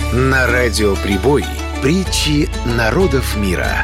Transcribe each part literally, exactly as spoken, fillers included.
На радио Прибой притчи народов мира.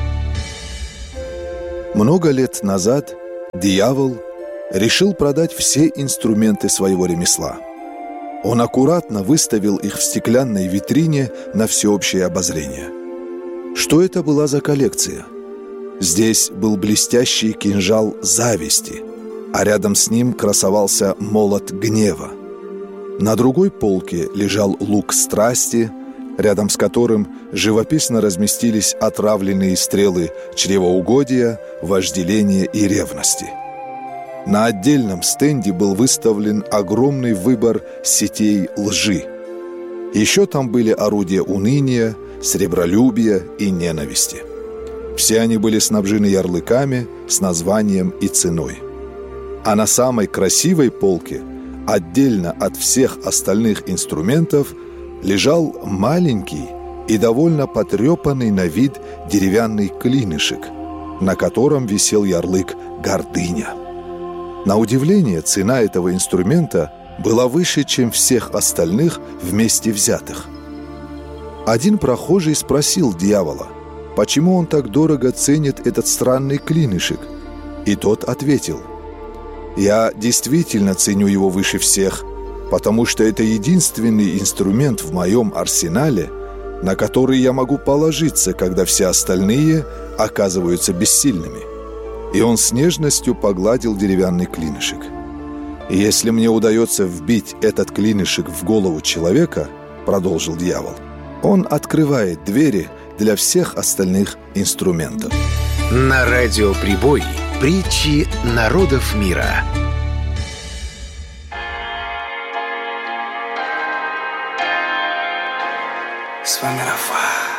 Много лет назад дьявол решил продать все инструменты своего ремесла. Он аккуратно выставил их в стеклянной витрине на всеобщее обозрение. Что это была за коллекция? Здесь был блестящий кинжал зависти, а рядом с ним красовался молот гнева. На другой полке лежал лук страсти, рядом с которым живописно разместились отравленные стрелы чревоугодия, вожделения и ревности. На отдельном стенде был выставлен огромный выбор сетей лжи. Еще там были орудия уныния, сребролюбия и ненависти. Все они были снабжены ярлыками с названием и ценой. А на самой красивой полке, отдельно от всех остальных инструментов, лежал маленький и довольно потрепанный на вид деревянный клинышек, на котором висел ярлык «Гордыня». На удивление, цена этого инструмента была выше, чем всех остальных вместе взятых. Один прохожий спросил дьявола, почему он так дорого ценит этот странный клинышек, и тот ответил: «Я действительно ценю его выше всех, потому что это единственный инструмент в моем арсенале, на который я могу положиться, когда все остальные оказываются бессильными». И он с нежностью погладил деревянный клинышек. «И если мне удается вбить этот клинышек в голову человека, — продолжил дьявол, — он открывает двери для всех остальных инструментов». На радио Прибой притчи народов мира. С вами Рафа.